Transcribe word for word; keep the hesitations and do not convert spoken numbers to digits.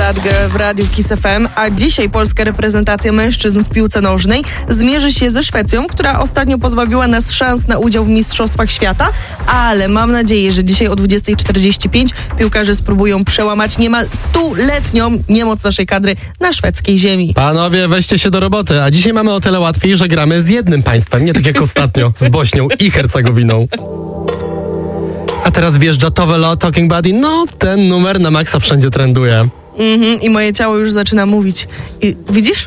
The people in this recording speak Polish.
That Girl w Radiu Kiss F M, a dzisiaj polska reprezentacja mężczyzn w piłce nożnej zmierzy się ze Szwecją, która ostatnio pozbawiła nas szans na udział w Mistrzostwach Świata, ale mam nadzieję, że dzisiaj o dwudziestej czterdzieści pięć piłkarze spróbują przełamać niemal stuletnią niemoc naszej kadry na szwedzkiej ziemi. Panowie, weźcie się do roboty, a dzisiaj mamy o tyle łatwiej, że gramy z jednym państwem, nie tak jak ostatnio, z Bośnią i Hercegowiną. A teraz wjeżdża Tove Lo, Talking Buddy. No, ten numer na maksa wszędzie trenduje. Mhm, i moje ciało już zaczyna mówić. I widzisz?